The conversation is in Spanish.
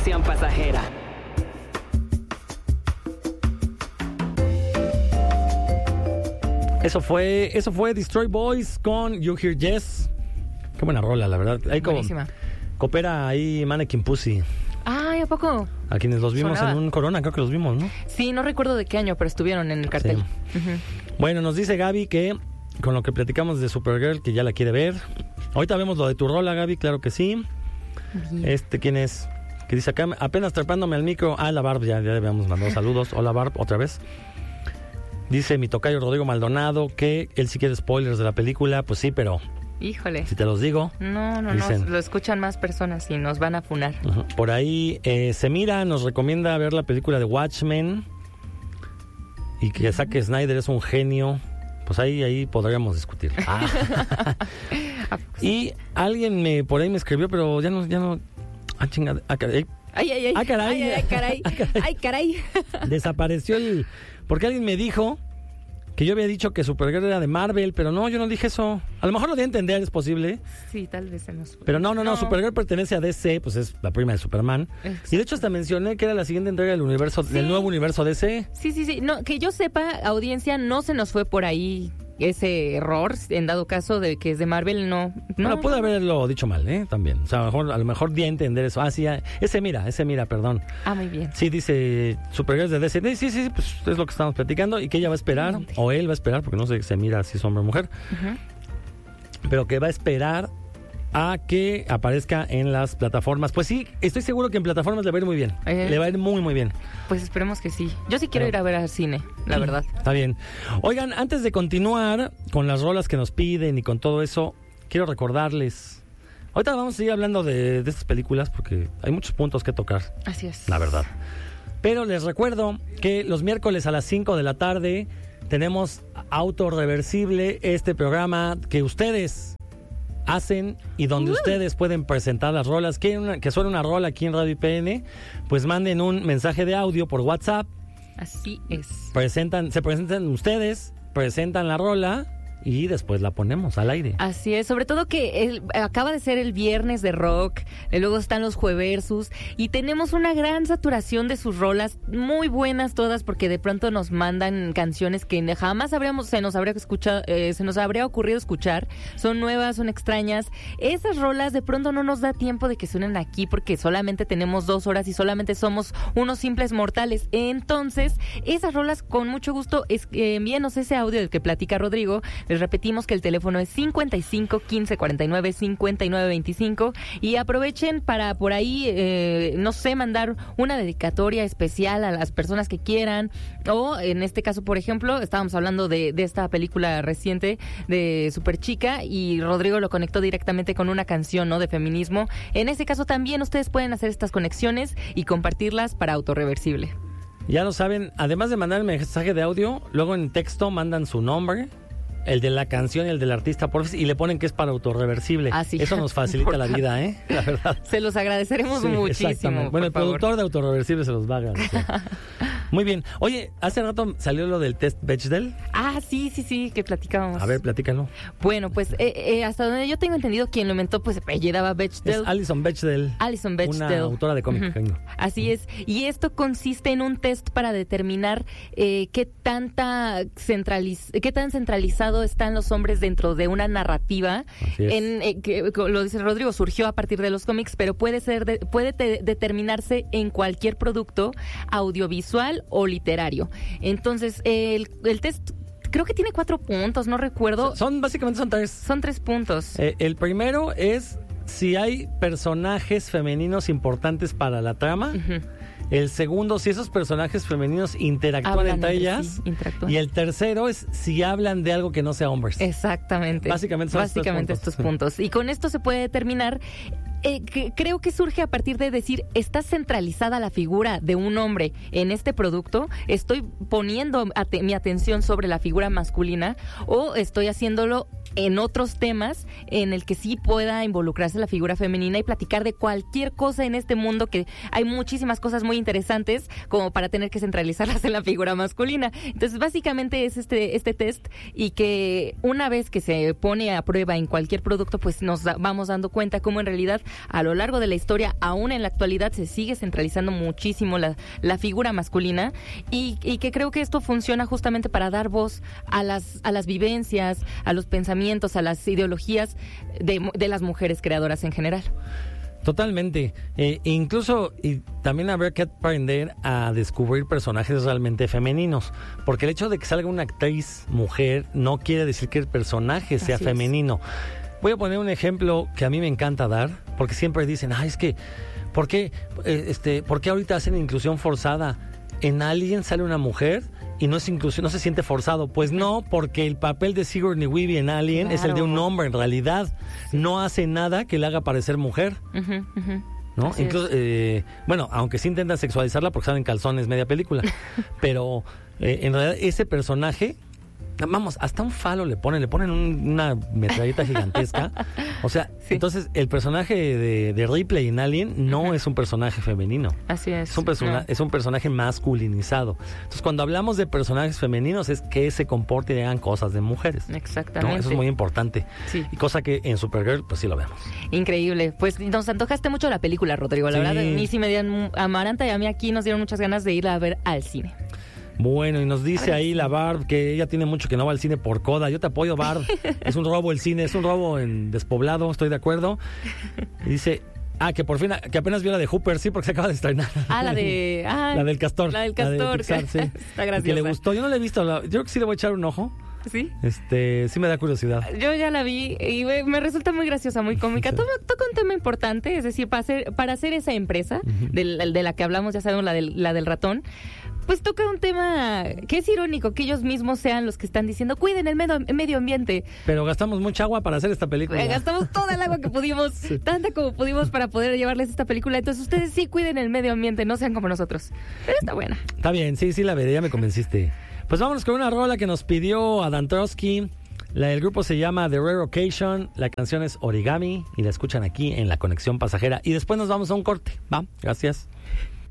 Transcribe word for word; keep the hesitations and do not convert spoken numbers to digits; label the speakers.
Speaker 1: atracción pasajera.
Speaker 2: Eso fue, eso fue Destroy Boys con You Hear Yes. Qué buena rola, la verdad. Ahí como,
Speaker 3: Buenísima.
Speaker 2: coopera ahí Mannequin Pussy.
Speaker 3: Ay, ¿a poco?
Speaker 2: A quienes los vimos
Speaker 3: Sonaba.
Speaker 2: en un Corona, creo que los vimos, ¿no?
Speaker 3: Sí, no recuerdo de qué año, pero estuvieron en el cartel.
Speaker 2: Sí.
Speaker 3: Ujú.
Speaker 2: Bueno, nos dice Gaby que con lo que platicamos de Supergirl, que ya la quiere ver. Ahorita vemos lo de tu rola, Gaby, claro que sí.
Speaker 3: Bien.
Speaker 2: Este, ¿quién es? Que dice acá, apenas trepándome al micro. Ah, la Barb, ya, ya le habíamos mandado saludos. Hola, Barb, otra vez. Dice mi tocayo Rodrigo Maldonado que él sí quiere spoilers de la película. Pues sí, pero
Speaker 3: Híjole.
Speaker 2: si te los digo.
Speaker 3: No, no,
Speaker 2: Dicen.
Speaker 3: no. Lo escuchan más personas y nos van a funar.
Speaker 2: Ujú. Por ahí, eh, Semira nos recomienda ver la película de Watchmen. Y que Zack Snyder es un genio. Pues ahí, ahí podríamos discutir. Ah. Y alguien me por ahí me escribió, pero ya no, ya no. Ah, chingada. Ah, caray.
Speaker 3: Ay, ay, ay.
Speaker 2: Ah, caray.
Speaker 3: Ay, ay, caray.
Speaker 2: Ah, caray.
Speaker 3: Ay, caray.
Speaker 2: Desapareció el... Porque alguien me dijo que yo había dicho que Supergirl era de Marvel, pero no, yo no dije eso. A lo mejor lo di a entender, es posible.
Speaker 3: Sí, tal vez se nos...
Speaker 2: Pero no, no, no, Supergirl pertenece a D C, pues es la prima de Superman.
Speaker 3: Exacto.
Speaker 2: Y de hecho hasta mencioné que era la siguiente entrega del universo,
Speaker 3: Sí.
Speaker 2: del nuevo universo D C.
Speaker 3: Sí, sí, sí. No, que yo sepa, audiencia, no se nos fue por ahí ese error, en dado caso de que es de Marvel, no. no.
Speaker 2: Bueno, pude haberlo dicho mal, ¿eh? También. O sea, a lo mejor, a lo mejor di a entender eso. Ah, sí, ah, ese mira, ese mira, perdón.
Speaker 3: Ah, muy bien.
Speaker 2: Sí, dice Supergirl es de D C. Sí, sí, sí, pues es lo que estamos platicando. Y que ella va a esperar, o él va a esperar, porque no sé si se mira si es hombre o mujer.
Speaker 3: Ujú.
Speaker 2: Pero que va a esperar a que aparezca en las plataformas. Pues sí, estoy seguro que en plataformas le va a ir muy bien.
Speaker 3: Eh.
Speaker 2: Le va a ir muy, muy bien.
Speaker 3: Pues esperemos que sí. Yo sí quiero
Speaker 2: Pero-
Speaker 3: ir a ver al cine, la verdad.
Speaker 2: Está bien. Oigan, antes de continuar con las rolas que nos piden y con todo eso, quiero recordarles. Ahorita vamos a seguir hablando de, de estas películas porque hay muchos puntos que tocar,
Speaker 3: Así es.
Speaker 2: la verdad. Pero les recuerdo que los miércoles a las cinco de la tarde tenemos Autorreversible, este programa que ustedes hacen y donde
Speaker 3: Uh.
Speaker 2: ustedes pueden presentar las rolas. Quieren una- que suene una rola aquí en Radio I P N, pues manden un mensaje de audio por WhatsApp.
Speaker 3: Así es.
Speaker 2: Presentan, se presentan ustedes, presentan la rola y después la ponemos al aire.
Speaker 3: Así es, sobre todo que el- acaba de ser el viernes de rock, eh, luego están los jueversus y tenemos una gran saturación de sus rolas, muy buenas todas porque de pronto nos mandan canciones que jamás habríamos, se nos habría escuchado, eh, se nos habría ocurrido escuchar, son nuevas, son extrañas. Esas rolas de pronto no nos da tiempo de que suenen aquí porque solamente tenemos dos horas y solamente somos unos simples mortales. Entonces, esas rolas con mucho gusto es, eh, envíenos ese audio del que platica Rodrigo. Les repetimos que el teléfono es cincuenta y cinco, quince, cuarenta y nueve, cincuenta y nueve, veinticinco y aprovechen para por ahí, eh, no sé, mandar una dedicatoria especial a las personas que quieran o en este caso, por ejemplo, estábamos hablando de, de esta película reciente de Superchica y Rodrigo lo conectó directamente con una canción, ¿no?, de feminismo. En ese caso también ustedes pueden hacer estas conexiones y compartirlas para Autorreversible.
Speaker 2: Ya lo saben, además de mandar el mensaje de audio, luego en texto mandan su nombre, el de la canción y el del artista, por favor, y le ponen que es para Autorreversible.
Speaker 3: Ah, sí.
Speaker 2: Eso nos facilita la vida, ¿eh? La verdad.
Speaker 3: Se los agradeceremos
Speaker 2: Sí,
Speaker 3: muchísimo.
Speaker 2: exactamente. Bueno, el
Speaker 3: por favor.
Speaker 2: productor de Autorreversible se los va a agradecer. Muy bien. Oye, hace rato salió lo del test Bechdel.
Speaker 3: Ah, sí, sí, sí, que platicábamos.
Speaker 2: A ver, platícalo.
Speaker 3: Bueno, pues eh, eh, hasta donde yo tengo entendido, quien lo inventó, pues se apellidaba Bechdel.
Speaker 2: Es Alison Bechdel.
Speaker 3: Alison Bechdel.
Speaker 2: Una autora de cómic.
Speaker 3: Ujú.
Speaker 2: Genio.
Speaker 3: Así es. Y esto consiste en un test para determinar eh, qué tanta centraliz qué tan centralizado están los hombres dentro de una narrativa.
Speaker 2: Así es.
Speaker 3: En, eh, que, lo dice Rodrigo, surgió a partir de los cómics, pero puede ser de- puede te- determinarse en cualquier producto audiovisual o literario. Entonces, el, el test creo que tiene cuatro puntos, no recuerdo.
Speaker 2: Son, básicamente son tres.
Speaker 3: Son tres puntos.
Speaker 2: Eh, el primero es si hay personajes femeninos importantes para la trama.
Speaker 3: Ujú.
Speaker 2: El segundo, si esos personajes femeninos interactúan
Speaker 3: Hablan
Speaker 2: entre
Speaker 3: entre
Speaker 2: ellas.
Speaker 3: sí, interactúan.
Speaker 2: Y el tercero es si hablan de algo que no sea hombres.
Speaker 3: Exactamente.
Speaker 2: Básicamente son
Speaker 3: Básicamente
Speaker 2: estos
Speaker 3: estos
Speaker 2: puntos.
Speaker 3: puntos. Y con esto se puede determinar, eh, que creo que surge a partir de decir, ¿está centralizada la figura de un hombre en este producto? ¿Estoy poniendo ate- mi atención sobre la figura masculina o estoy haciéndolo en otros temas en el que sí pueda involucrarse la figura femenina y platicar de cualquier cosa en este mundo, que hay muchísimas cosas muy interesantes como para tener que centralizarlas en la figura masculina? Entonces básicamente es este este test, y que una vez que se pone a prueba en cualquier producto, pues nos da- vamos dando cuenta cómo en realidad a lo largo de la historia, aún en la actualidad, se sigue centralizando muchísimo la, la figura masculina y, y que creo que esto funciona justamente para dar voz a las, a las vivencias, a los pensamientos, a las ideologías de, de las mujeres creadoras en general.
Speaker 2: Totalmente. Eh, incluso, y también habría que aprender a descubrir personajes realmente femeninos, porque el hecho de que salga una actriz mujer no quiere decir que el personaje sea
Speaker 3: Así
Speaker 2: femenino. Voy a poner un ejemplo que a mí me encanta dar, porque siempre dicen, ay, es que, ¿por qué, eh, este, ¿por qué ahorita hacen inclusión forzada? En Alien sale una mujer y no es inclusión, no se siente forzado. Pues no, porque el papel de Sigourney Weaver en Alien
Speaker 3: Claro.
Speaker 2: es el de un hombre en realidad. No hace nada que le haga parecer mujer.
Speaker 3: Uh-huh, uh-huh.
Speaker 2: ¿No?
Speaker 3: Así
Speaker 2: Incluso, eh, bueno, aunque sí intentan sexualizarla porque salen calzones media película. Pero eh, en realidad ese personaje, vamos, hasta un falo le ponen, le ponen un- una metralleta gigantesca. O sea,
Speaker 3: Sí.
Speaker 2: entonces el personaje de, de Ripley en Alien no
Speaker 3: Ujú.
Speaker 2: es un personaje femenino.
Speaker 3: Así es.
Speaker 2: Es un, persona-
Speaker 3: No.
Speaker 2: es un personaje masculinizado. Entonces, cuando hablamos de personajes femeninos, es que se comporten y hagan cosas de mujeres. ¿No?
Speaker 3: Exactamente.
Speaker 2: Eso es muy importante.
Speaker 3: Sí.
Speaker 2: Y cosa que en Supergirl, pues sí lo vemos.
Speaker 3: Increíble. Pues nos antojaste mucho la película, Rodrigo. La
Speaker 2: Sí.
Speaker 3: verdad, a mí sí me dieron, a Amaranta y a mí aquí nos dieron muchas ganas de ir a ver al cine.
Speaker 2: Bueno, y nos dice ahí la Barb que ella tiene mucho que no va al cine por coda. Yo te apoyo, Barb. Es un robo el cine, es un robo en despoblado, estoy de acuerdo. Y dice, ah, que por fin, que apenas vio la de Hooper, sí, porque se acaba de estrenar.
Speaker 3: Ah, la de... Ah,
Speaker 2: La del castor.
Speaker 3: La del
Speaker 2: de
Speaker 3: castor.
Speaker 2: Pixar, sí.
Speaker 3: Está
Speaker 2: Y
Speaker 3: graciosa.
Speaker 2: que le gustó. Yo no la he visto. la- Yo creo que sí le voy a echar un ojo.
Speaker 3: ¿Sí?
Speaker 2: Este, sí me da curiosidad.
Speaker 3: Yo ya la vi y me me resulta muy graciosa, muy cómica.
Speaker 2: Sí.
Speaker 3: Toma- toca un tema importante, es decir, para hacer, para hacer esa empresa del- de la que hablamos, ya sabemos, la del, la del ratón, pues toca un tema que es irónico, que ellos mismos sean los que están diciendo, cuiden el medio, medio ambiente.
Speaker 2: Pero gastamos mucha agua para hacer esta película.
Speaker 3: Eh, Gastamos toda el agua que pudimos, tanta como pudimos para poder llevarles esta película. Entonces ustedes sí cuiden el medio ambiente, no sean como nosotros. Pero está buena.
Speaker 2: Está bien, sí, sí la veré, ya me convenciste. Pues vámonos con una rola que nos pidió Adam Trotsky. La del grupo se llama The Rare Occasion, la canción es Origami y la escuchan aquí en La Conexión Pasajera. Y después nos vamos a un corte. Va, gracias.